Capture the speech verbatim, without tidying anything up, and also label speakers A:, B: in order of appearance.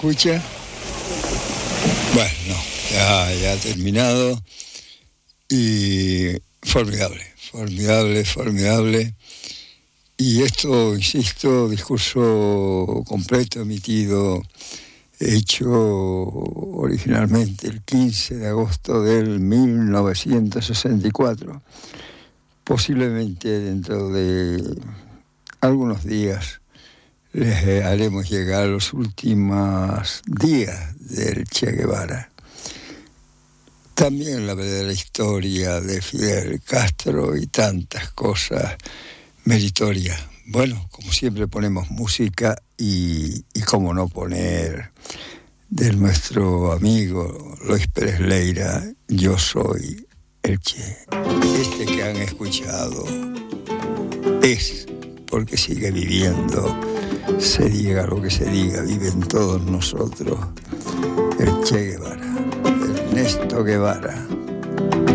A: escucha? Bueno, no, ya, ya ha terminado. Y formidable, formidable, formidable. Y esto, insisto, discurso completo, emitido, hecho originalmente el quince de agosto del mil novecientos sesenta y cuatro. Posiblemente dentro de algunos días les haremos llegar los últimos días del Che Guevara. También la verdadera historia de Fidel Castro y tantas cosas meritorias. Bueno, como siempre ponemos música y, y cómo no poner de nuestro amigo Luis Pérez Leira, Yo soy el Che. Este que han escuchado es porque sigue viviendo, se diga lo que se diga, viven todos nosotros, el Che Guevara, Ernesto Guevara.